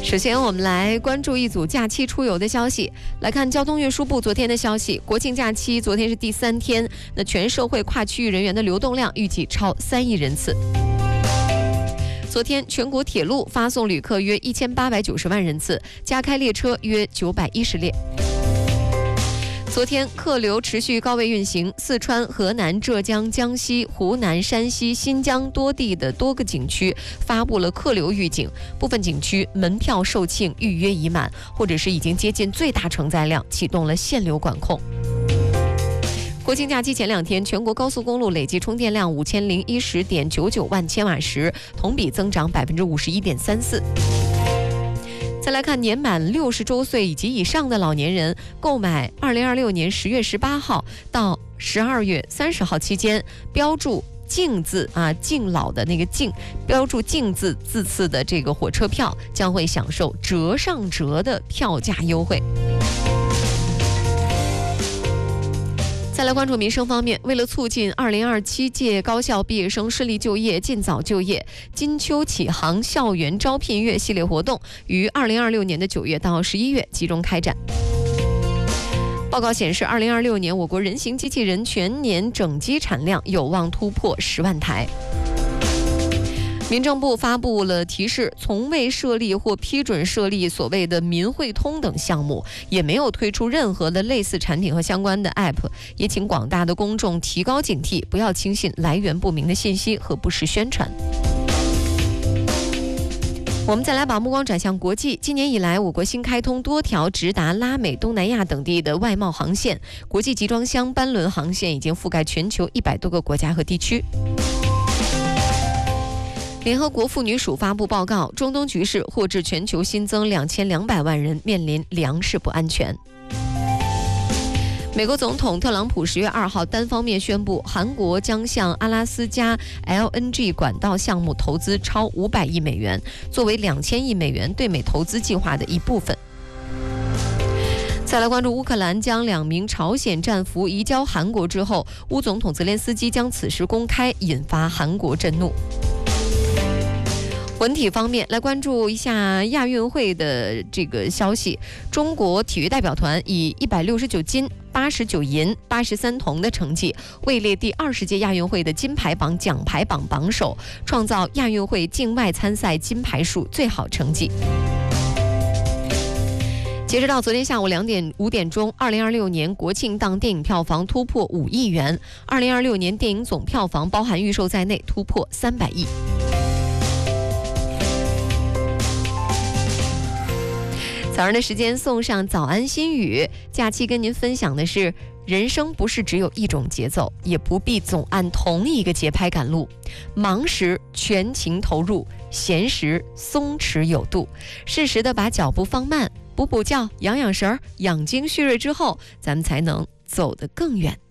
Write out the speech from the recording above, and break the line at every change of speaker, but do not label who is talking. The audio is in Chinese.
首先，我们来关注一组假期出游的消息。来看交通运输部昨天的消息，国庆假期昨天是第3天，那全社会跨区域人员的流动量预计超3亿人次。昨天，全国铁路发送旅客约1890万人次，加开列车约910列。昨天，客流持续高位运行，四川、河南、浙江、江西、湖南、山西、新疆多地的多个景区发布了客流预警，部分景区门票售罄，预约已满，或者是已经接近最大承载量，启动了限流管控。国庆假期前2天，全国高速公路累计充电量5010.99万千瓦时，同比增长51.34%。再来看年满60周岁以及以上的老年人购买2026年10月18号到12月30号期间标注敬字敬老的那个敬，标注敬字字次的这个火车票，将会享受折上折的票价优惠。再来关注民生方面，为了促进2027届高校毕业生顺利就业、尽早就业，金秋启航校园招聘月系列活动于2026年的9月到11月集中开展。报告显示，2026年我国人形机器人全年整机产量有望突破10万台。民政部发布了提示，从未设立或批准设立所谓的民汇通等项目，也没有推出任何的类似产品和相关的 App， 也请广大的公众提高警惕，不要轻信来源不明的信息和不实宣传。我们再来把目光转向国际，今年以来，我国新开通多条直达拉美、东南亚等地的外贸航线，国际集装箱班轮航线已经覆盖全球100多个国家和地区。联合国妇女署发布报告，中东局势或致全球新增2200万人面临粮食不安全。美国总统特朗普10月2号单方面宣布，韩国将向阿拉斯加 LNG 管道项目投资超500亿美元，作为2000亿美元对美投资计划的一部分。再来关注乌克兰将2名朝鲜战俘移交韩国之后，乌总统泽连斯基将此事公开，引发韩国震怒。文体方面，来关注一下亚运会的这个消息。中国体育代表团以169金、89银、83铜的成绩，位列第20届亚运会的金牌榜奖牌榜榜首，创造亚运会境外参赛金牌数最好成绩。截止到昨天下午5点钟，2026年国庆档电影票房突破5亿元，2026年电影总票房包含预售在内突破300亿。早上的时间送上早安心语，假期跟您分享的是，人生不是只有一种节奏，也不必总按同一个节拍赶路。忙时全情投入，闲时松弛有度，适时的把脚步放慢，补觉，养神儿，养精蓄锐之后，咱们才能走得更远。